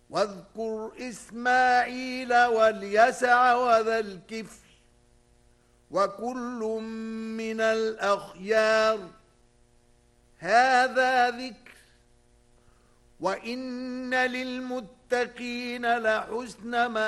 واذكر إسماعيل واليسع وذا الكفل وكل من الأخيار هذا ذكر وإن للمتقين لحسن مآب